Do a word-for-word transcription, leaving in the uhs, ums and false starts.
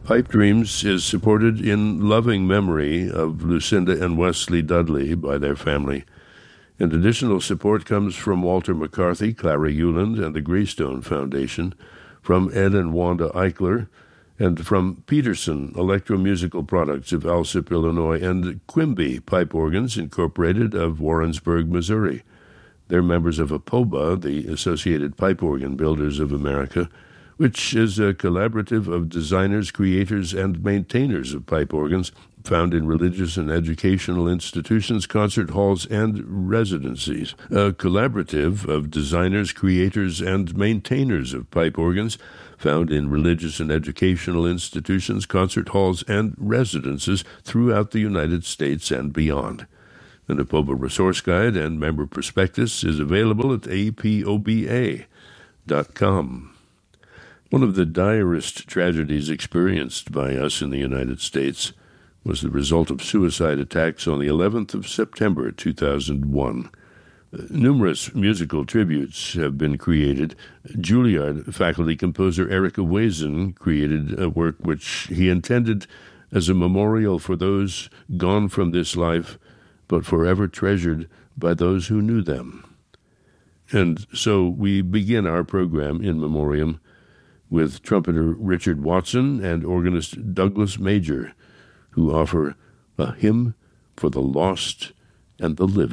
Pipe Dreams is supported in loving memory of Lucinda and Wesley Dudley by their family. And additional support comes from Walter McCarthy, Clara Euland, and the Greystone Foundation, from Ed and Wanda Eichler, and from Peterson Electromusical Products of Alsip, Illinois, and Quimby Pipe Organs Incorporated of Warrensburg, Missouri. They're members of APOBA, the Associated Pipe Organ Builders of America, which is a collaborative of designers, creators, and maintainers of pipe organs found in religious and educational institutions, concert halls, and residencies. A collaborative of designers, creators, and maintainers of pipe organs found in religious and educational institutions, concert halls, and residences throughout the United States and beyond. An APOBA resource guide and member prospectus is available at A P O B A dot com. One of the direst tragedies experienced by us in the United States was the result of suicide attacks on the eleventh of September, two thousand one. Numerous musical tributes have been created. Juilliard faculty composer Erica Wazen created a work which he intended as a memorial for those gone from this life, but forever treasured by those who knew them. And so we begin our program in memoriam with trumpeter Richard Watson and organist Douglas Major, who offer a hymn for the lost and the living.